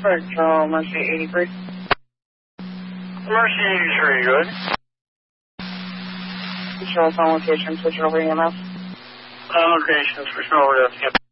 Control, Mercy 83. Mercy 83, good. Control, on location, switch over EMS. On location, switch over to EMS.